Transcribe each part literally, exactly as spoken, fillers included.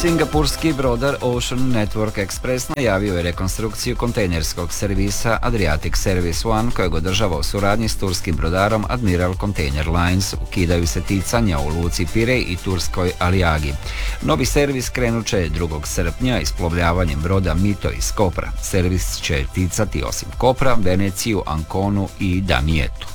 Singapurski brodar Ocean Network Express najavio je rekonstrukciju kontejnerskog servisa Adriatic Service One kojeg održava u suradnji s turskim brodarom Admiral Container Lines. Ukidaju se ticanja u luci Pirej i turskoj Alijagi. Novi servis krenut će drugog srpnja isplovljavanjem broda Mito iz Kopra. Servis će ticati osim Kopra, Veneciju, Anconu i Damijetu.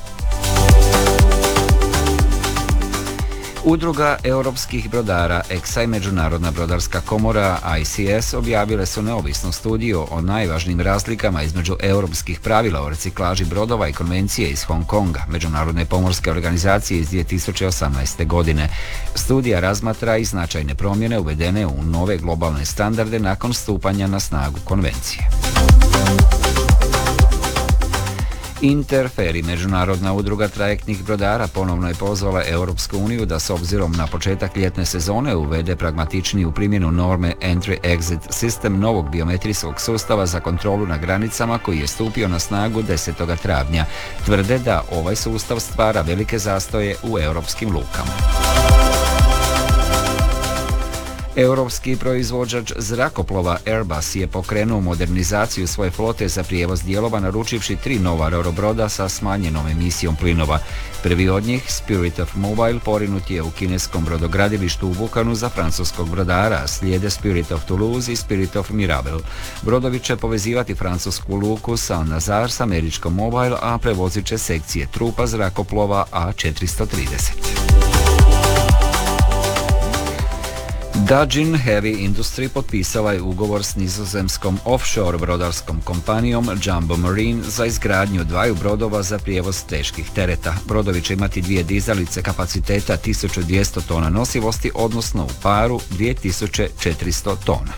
Udruga europskih brodara E X A i Međunarodna brodarska komora I C S objavile su neovisnu studiju o najvažnijim razlikama između europskih pravila o reciklaži brodova i konvencije iz Hong Konga, Međunarodne pomorske organizacije iz dvije tisuće osamnaeste. godine. Studija razmatra i značajne promjene uvedene u nove globalne standarde nakon stupanja na snagu konvencije. Interferi, međunarodna udruga trajektnih brodara, ponovno je pozvala Europsku uniju da s obzirom na početak ljetne sezone uvede pragmatičniju primjenu norme Entry-Exit System novog biometrijskog sustava za kontrolu na granicama koji je stupio na snagu desetog travnja. Tvrde da ovaj sustav stvara velike zastoje u europskim lukama. Europski proizvođač zrakoplova Airbus je pokrenuo modernizaciju svoje flote za prijevoz dijelova naručivši tri nova rorobroda sa smanjenom emisijom plinova. Prvi od njih, Spirit of Mobile, porinut je u kineskom brodogradilištu u Wukanu za francuskog brodara, slijede Spirit of Toulouse i Spirit of Mirabel. Brodovi će povezivati francusku luku Saint-Nazaire s američkom Mobile, a prevozit će sekcije trupa zrakoplova A četiristo trideset. Dajin Heavy Industry potpisala je ugovor s nizozemskom offshore brodarskom kompanijom Jumbo Marine za izgradnju dvaju brodova za prijevoz teških tereta. Brodovi će imati dvije dizalice kapaciteta tisuću dvjesto tona nosivosti, odnosno u paru dvije tisuće četiristo tona.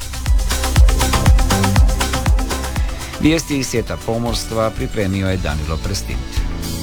Vijesti iz svijeta pomorstva pripremio je Danilo Prestint.